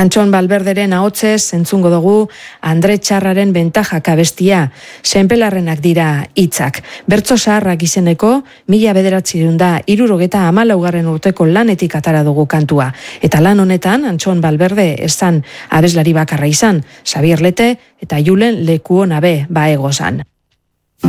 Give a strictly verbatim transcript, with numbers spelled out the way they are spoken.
Antxon Balberderen ahotsez entzungo dugu Andre Txarraren bentajak abestia, senpelarrenak dira hitzak. Bertso zaharrak izeneko mila bederatziehun da hirurogeta hamalaugarren urteko lanetik atara dugu kantua. Eta lan honetan Antxon Balberde esan abeslari bakarra izan, Xabier Lete eta Julen Lekuonabe baegozan.